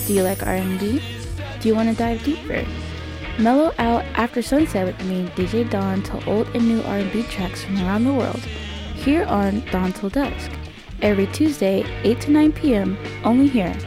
Do you like R&B? Do you want to dive deeper? Mellow out after sunset with me, DJ Dawn, to old and new R&B tracks from around the world, here on Dawn Till Dusk, every Tuesday, 8 to 9 p.m., only here